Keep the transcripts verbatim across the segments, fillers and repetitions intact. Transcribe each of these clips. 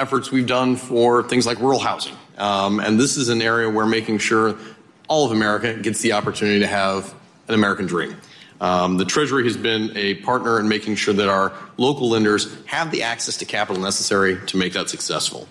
efforts we've done for things like rural housing. Um, and this is an area where making sure all of America gets the opportunity to have an American dream. Um, the Treasury has been a partner in making sure that our local lenders have the access to capital necessary to make that successful.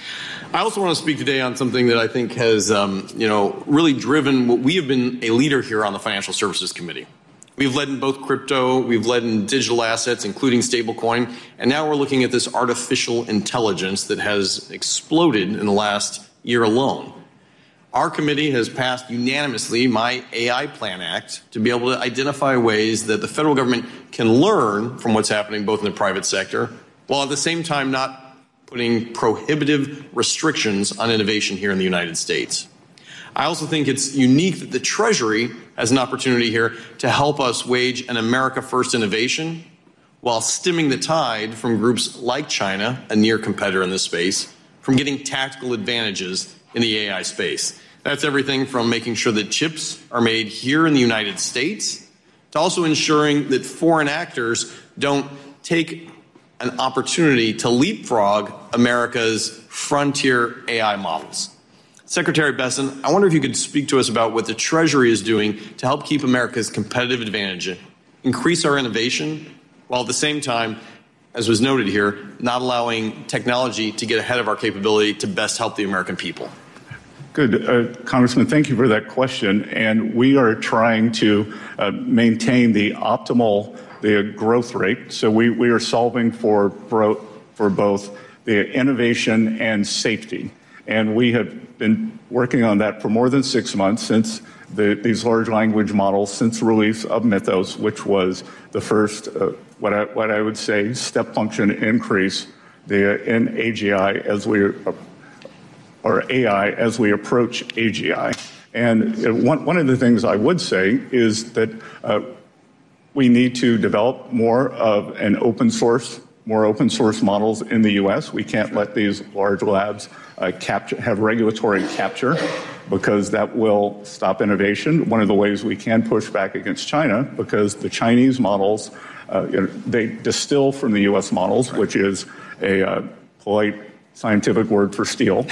I also want to speak today on something that I think has, um, you know, really driven what we have been a leader here on the Financial Services Committee. We've led in both crypto, we've led in digital assets, including stablecoin, and now we're looking at this artificial intelligence that has exploded in the last year alone. Our committee has passed unanimously my A I Plan Act to be able to identify ways that the federal government can learn from what's happening both in the private sector, while at the same time not putting prohibitive restrictions on innovation here in the United States. I also think it's unique that the Treasury has an opportunity here to help us wage an America First innovation while stemming the tide from groups like China, a near competitor in this space, from getting tactical advantages in the A I space. That's everything from making sure that chips are made here in the United States to also ensuring that foreign actors don't take an opportunity to leapfrog America's frontier A I models. Secretary Bessent, I wonder if you could speak to us about what the Treasury is doing to help keep America's competitive advantage, increase our innovation, while at the same time, as was noted here, not allowing technology to get ahead of our capability to best help the American people. Good. Uh, Congressman, thank you for that question. And we are trying to uh, maintain the optimal the growth rate. So we, we are solving for, for, for both the innovation and safety. And we have been working on that for more than six months since the, these large language models, since the release of Mythos, which was the first, uh, what, I, what I would say, step function increase the, in A G I as we uh, or A I as we approach A G I. And one, one of the things I would say is that uh, we need to develop more of an open source, more open source models in the U S. We can't let these large labs uh, capture, have regulatory capture because that will stop innovation. One of the ways we can push back against China, because the Chinese models, uh, you know, they distill from the U S models, which is a uh, polite scientific word for steal.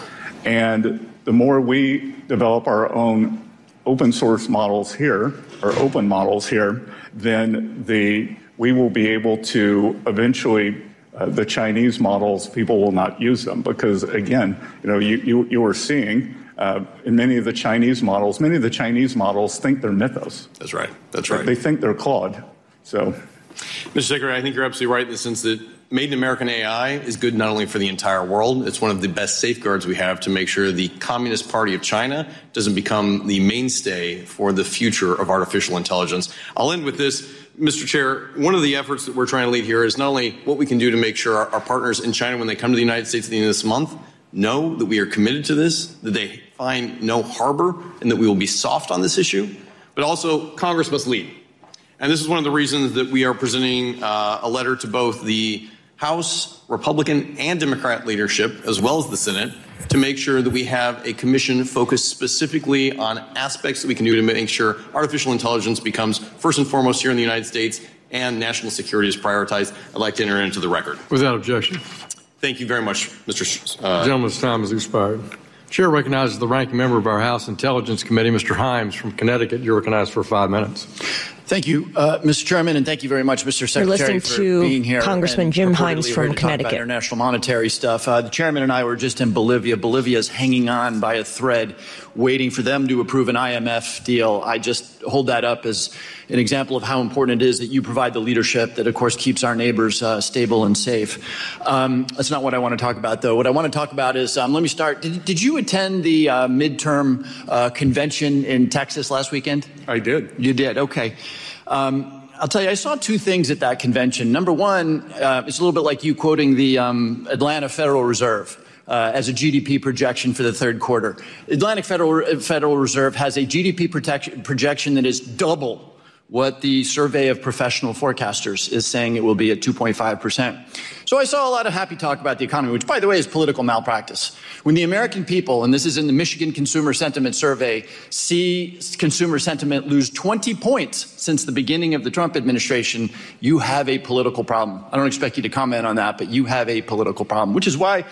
And the more we develop our own open source models here, or open models here, then the we will be able to eventually, uh, the Chinese models, people will not use them because, again, you know, you, you, you are seeing uh, in many of the Chinese models, many of the Chinese models think they're Mythos. That's right. That's right. They think they're Claude. So, Mister Secretary, I think you're absolutely right in the sense that Made in American A I is good not only for the entire world, it's one of the best safeguards we have to make sure the Communist Party of China doesn't become the mainstay for the future of artificial intelligence. I'll end with this. Mister Chair, one of the efforts that we're trying to lead here is not only what we can do to make sure our, our partners in China, when they come to the United States at the end of this month, know that we are committed to this, that they find no harbor, and that we will be soft on this issue, but also Congress must lead. And this is one of the reasons that we are presenting uh, a letter to both the House Republican and Democrat leadership, as well as the Senate, to make sure that we have a commission focused specifically on aspects that we can do to make sure artificial intelligence becomes first and foremost here in the United States and national security is prioritized. I'd like to enter into the record. Without objection. Thank you very much, Mister Uh, the gentleman's time has expired. Chair recognizes the ranking member of our House Intelligence Committee, Mister Himes from Connecticut. You're recognized for five minutes. Thank you, uh, Mister Chairman, and thank you very much, Mister Secretary, You're for to being here. Congressman Jim Himes from Connecticut. International monetary stuff. Uh, the chairman and I were just in Bolivia. Bolivia is hanging on by a thread, waiting for them to approve an I M F deal. I just hold that up as an example of how important it is that you provide the leadership that, of course, keeps our neighbors uh, stable and safe. Um, that's not what I want to talk about, though. What I want to talk about is, um, let me start. Did, did you attend the uh, midterm uh, convention in Texas last weekend? I did. You did. Okay. Um, I'll tell you, I saw two things at that convention. Number one, uh, it's a little bit like you quoting the um, Atlanta Federal Reserve uh, as a G D P projection for the third quarter. Atlantic Federal, Federal Reserve has a G D P protect- projection that is double what the survey of professional forecasters is saying it will be at two point five percent. So I saw a lot of happy talk about the economy, which, by the way, is political malpractice. When the American people, and this is in the Michigan Consumer Sentiment Survey, see consumer sentiment lose twenty points since the beginning of the Trump administration, you have a political problem. I don't expect you to comment on that, but you have a political problem, which is why